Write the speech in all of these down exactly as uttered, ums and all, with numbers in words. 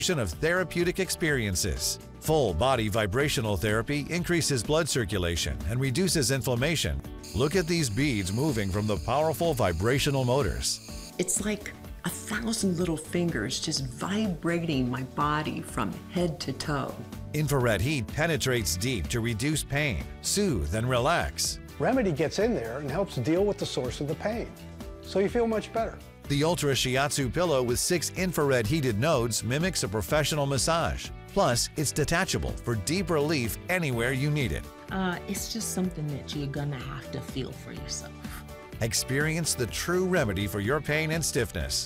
of therapeutic experiences. Full body vibrational therapy increases blood circulation and reduces inflammation. Look at these beads moving from the powerful vibrational motors. It's like a thousand little fingers just vibrating my body from head to toe. Infrared heat penetrates deep to reduce pain, soothe, and relax. Remedy gets in there and helps deal with the source of the pain, so you feel much better. The Ultra Shiatsu pillow with six infrared heated nodes mimics a professional massage. Plus, it's detachable for deep relief anywhere you need it. Uh, it's just something that you're gonna have to feel for yourself. Experience the true remedy for your pain and stiffness.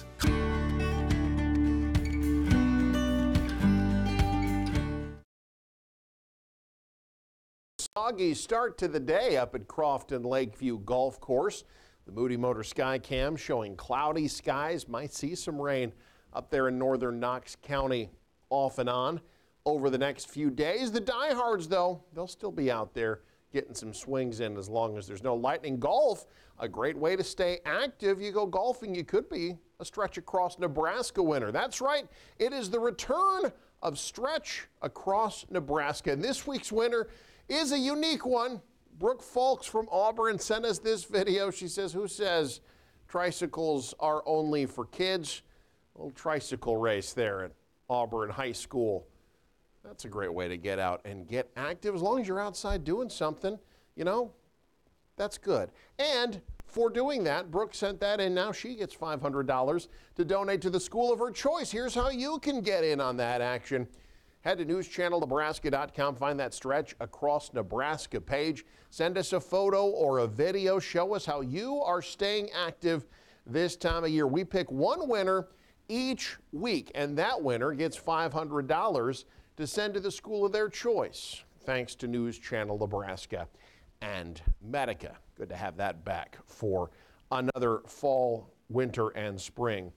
Soggy start to the day up at Crofton Lakeview Golf Course. The Moody Motor Sky Cam showing cloudy skies. Might see some rain up there in northern Knox County off and on over the next few days. The diehards, though, they'll still be out there getting some swings in as long as there's no lightning. Golf, a great way to stay active. You go golfing, you could be a Stretch Across Nebraska winner. That's right. It is the return of Stretch Across Nebraska. And this week's winner is a unique one. Brooke Folks from Auburn sent us this video. She says, who says tricycles are only for kids? A little tricycle race there at Auburn High School. That's a great way to get out and get active. As long as you're outside doing something, you know, that's good. And for doing that, Brooke sent that in. Now she gets five hundred dollars to donate to the school of her choice. Here's how you can get in on that action. Head to news channel nebraska dot com, find that Stretch Across Nebraska page. Send us a photo or a video. Show us how you are staying active this time of year. We pick one winner each week, and that winner gets five hundred dollars to send to the school of their choice, thanks to News Channel Nebraska and Medica. Good to have that back for another fall, winter, and spring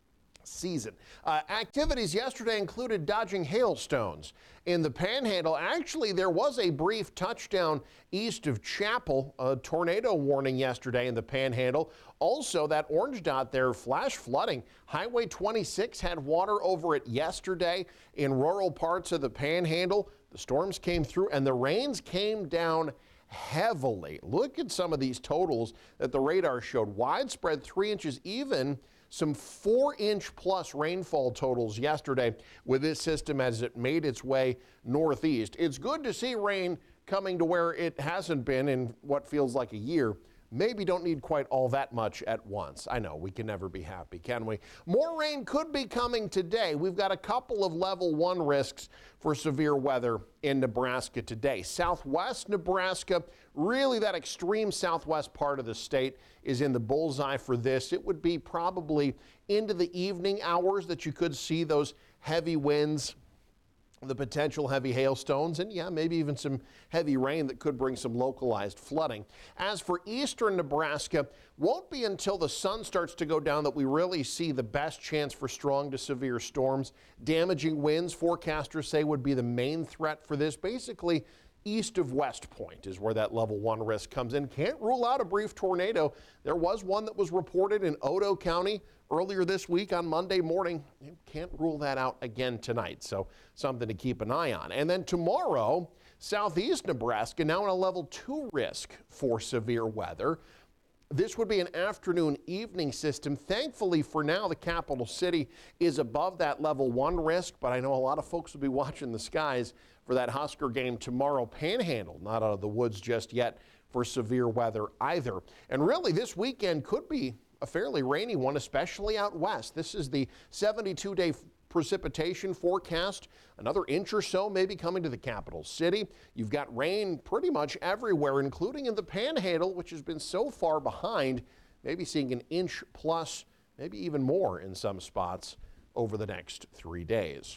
season. Uh, activities yesterday included dodging hailstones in the Panhandle. Actually, there was a brief touchdown east of Chapel, a tornado warning yesterday in the Panhandle. Also, that orange dot there, flash flooding. Highway twenty-six had water over it yesterday in rural parts of the Panhandle. The storms came through and the rains came down heavily. Look at some of these totals that the radar showed. Widespread three inches, even some four inch plus rainfall totals yesterday with this system as it made its way northeast. It's good to see rain coming to where it hasn't been in what feels like a year. Maybe don't need quite all that much at once. I know we can never be happy, can we? More rain could be coming today. We've got a couple of level one risks for severe weather in Nebraska today. Southwest Nebraska, really that extreme southwest part of the state is in the bullseye for this. It would be probably into the evening hours that you could see those heavy winds, the potential heavy hailstones, and yeah, maybe even some heavy rain that could bring some localized flooding. As for eastern Nebraska, won't be until the sun starts to go down that we really see the best chance for strong to severe storms. Damaging winds, forecasters say, would be the main threat for this. Basically, east of West Point is where that level one risk comes in. Can't rule out a brief tornado. There was one that was reported in Otoe County earlier this week on Monday morning. You can't rule that out again tonight, so something to keep an eye on. And then tomorrow, southeast Nebraska now in a level two risk for severe weather. This would be an afternoon evening system. Thankfully for now, the capital city is above that level one risk, but I know a lot of folks will be watching the skies for that Husker game tomorrow. Panhandle not out of the woods just yet for severe weather either. And really this weekend could be a fairly rainy one, especially out west. This is the seventy-two day precipitation forecast. Another inch or so maybe coming to the capital city. You've got rain pretty much everywhere, including in the Panhandle, which has been so far behind, maybe seeing an inch plus, maybe even more in some spots over the next three days.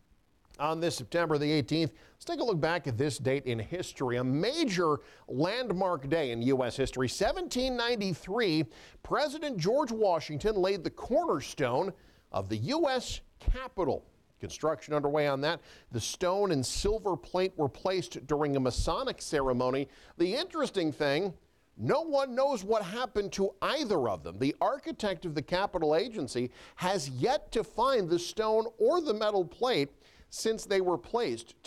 On this September the eighteenth, let's take a look back at this date in history, a major landmark day in U S history. seventeen ninety-three, President George Washington laid the cornerstone of the U S Capitol. Construction underway on that. The stone and silver plate were placed during a Masonic ceremony. The interesting thing, No one knows what happened to either of them. The architect of the Capitol agency has yet to find the stone or the metal plate since they were placed